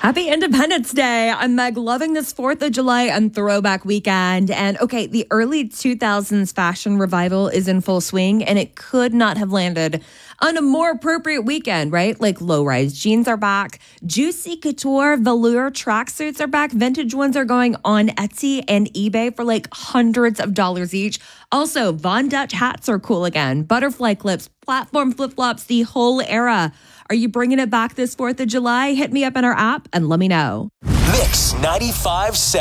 Happy Independence Day. I'm Meg, loving this 4th of July and throwback weekend. And okay, the early 2000s fashion revival is in full swing, and it could not have landed on a more appropriate weekend, right? Like low-rise jeans are back, juicy couture velour tracksuits are back, vintage ones are going on Etsy and eBay for like hundreds of dollars each. Also, Von Dutch hats are cool again, butterfly clips, platform flip-flops, the whole era. Are you bringing it back this 4th of July? Hit me up in our app and let me know. Mix 95.7.